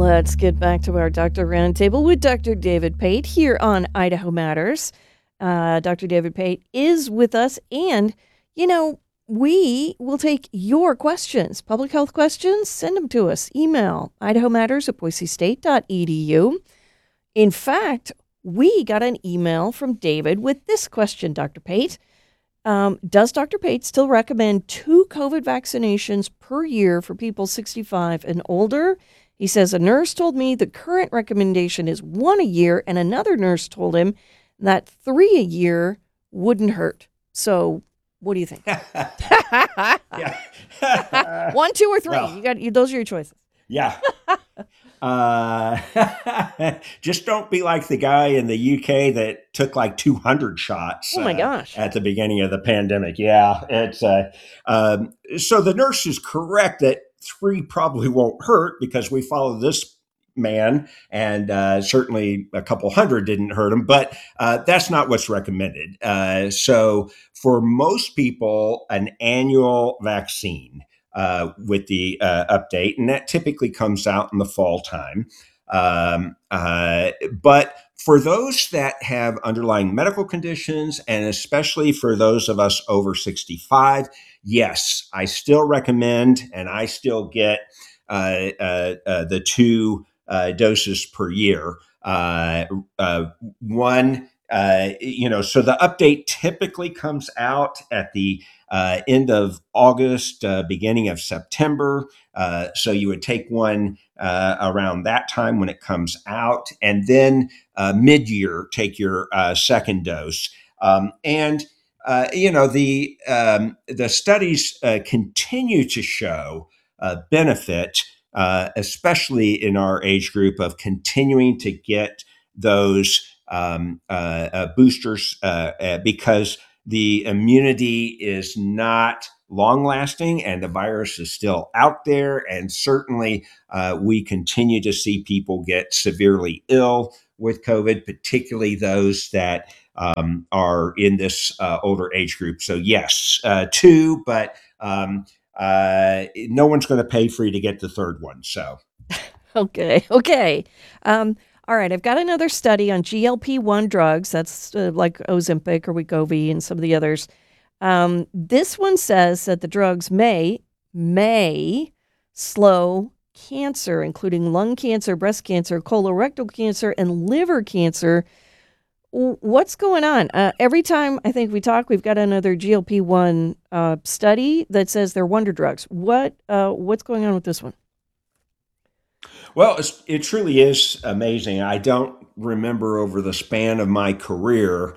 Let's get back to our Dr. Roundtable with Dr. David Pate here on Idaho Matters. Dr. David Pate is with us, and, we will take your questions, public health questions. Send them to us. Email idahomatters@boisestate.edu. In fact, we got an email from David with this question, Dr. Pate. Does Dr. Pate still recommend 2 COVID vaccinations per year for people 65 and older? He says, a nurse told me the current recommendation is 1 a year, and another nurse told him that 3 a year wouldn't hurt. So what do you think? Yeah. 1, 2, or 3. Well, Those are your choices. yeah. Uh, just don't be like the guy in the UK that took like 200 shots Oh my gosh. at the beginning of the pandemic. Yeah, so the nurse is correct that 3 probably won't hurt because we follow this man, and certainly a couple hundred didn't hurt him, but that's not what's recommended. So for most people, an annual vaccine with the update, and that typically comes out in the fall time. But for those that have underlying medical conditions, and especially for those of us over 65, yes, I still recommend, and I still get the 2 doses per year. One, so the update typically comes out at the end of August, beginning of September. So you would take one around that time when it comes out, and then mid-year take your second dose. The studies continue to show benefit, especially in our age group, of continuing to get those boosters because the immunity is not long lasting and the virus is still out there. And certainly we continue to see people get severely ill with COVID, particularly those that are in this older age group. So yes, 2, but no one's going to pay for you to get the third one. So, Okay. All right, I've got another study on GLP-1 drugs. That's like Ozempic or Wegovy and some of the others. This one says that the drugs may slow cancer, including lung cancer, breast cancer, colorectal cancer, and liver cancer. What's going on? Every time I think we talk, we've got another GLP-1 study that says they're wonder drugs. What's going on with this one? well, it truly is amazing. I don't remember over the span of my career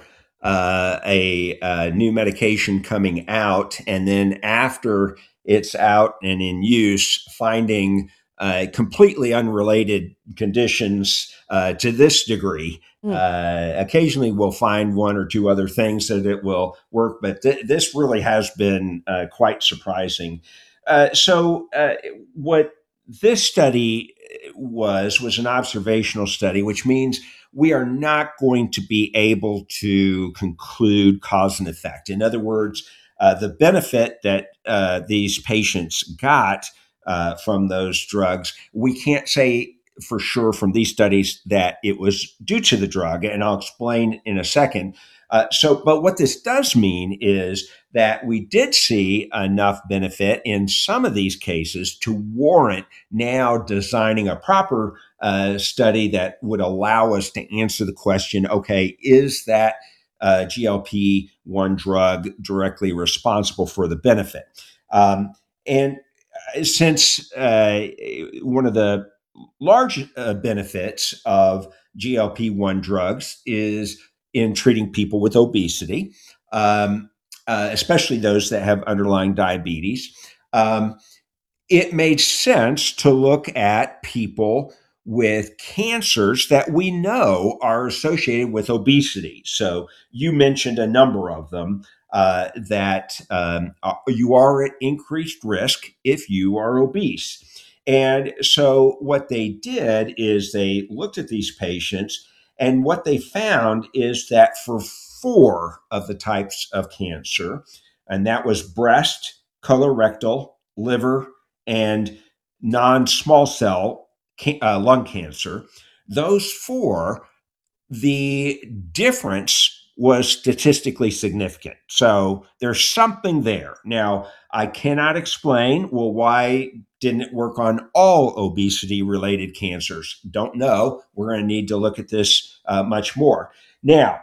a new medication coming out, and then after it's out and in use, finding completely unrelated conditions to this degree. Hmm. Occasionally, we'll find 1 or 2 other things that it will work, but this really has been quite surprising. What this study was an observational study, which means we are not going to be able to conclude cause and effect. In other words, the benefit that these patients got from those drugs, we can't say for sure from these studies that it was due to the drug, and I'll explain in a second. But what this does mean is that we did see enough benefit in some of these cases to warrant now designing a proper study that would allow us to answer the question, okay, is that GLP-1 drug directly responsible for the benefit? And since one of the large benefits of GLP-1 drugs is in treating people with obesity, especially those that have underlying diabetes, it made sense to look at people with cancers that we know are associated with obesity. So you mentioned a number of them that you are at increased risk if you are obese. And so what they did is they looked at these patients, and what they found is that for 4 of the types of cancer, and that was breast, colorectal, liver, and non small cell, lung cancer. Those four, the difference was statistically significant. So there's something there. Now, I cannot explain, well, why didn't it work on all obesity related cancers? Don't know. We're going to need to look at this much more. Now,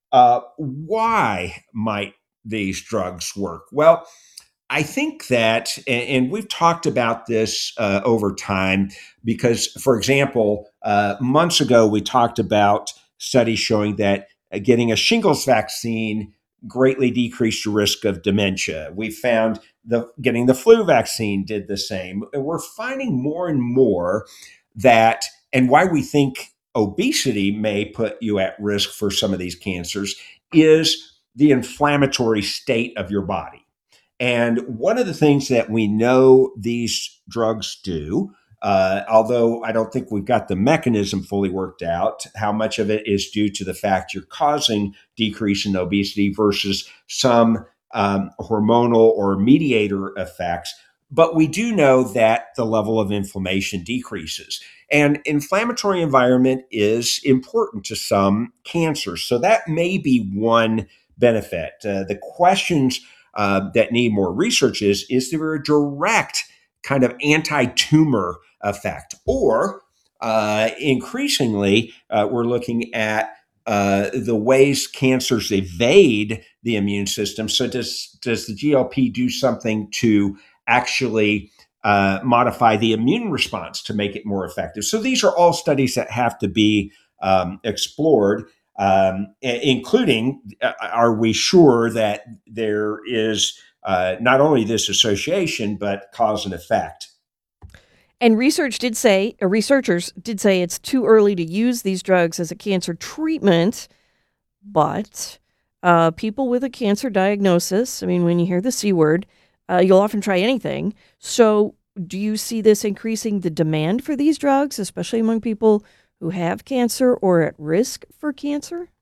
why might these drugs work? Well, I think that, and we've talked about this over time, because, for example, months ago, we talked about studies showing that getting a shingles vaccine greatly decreased your risk of dementia. We found getting the flu vaccine did the same. And we're finding more and more that, and why we think obesity may put you at risk for some of these cancers is the inflammatory state of your body. And one of the things that we know these drugs do, although I don't think we've got the mechanism fully worked out, how much of it is due to the fact you're causing decrease in obesity versus some hormonal or mediator effects. But we do know that the level of inflammation decreases. And inflammatory environment is important to some cancers. So that may be one benefit. The questions that need more research is there a direct kind of anti-tumor effect? Or increasingly, we're looking at the ways cancers evade the immune system. So does the GLP do something to actually modify the immune response to make it more effective? So these are all studies that have to be explored, including are we sure that there is not only this association, but cause and effect? And researchers did say it's too early to use these drugs as a cancer treatment, but people with a cancer diagnosis, I mean, when you hear the C word, you'll often try anything. So do you see this increasing the demand for these drugs, especially among people who have cancer or at risk for cancer?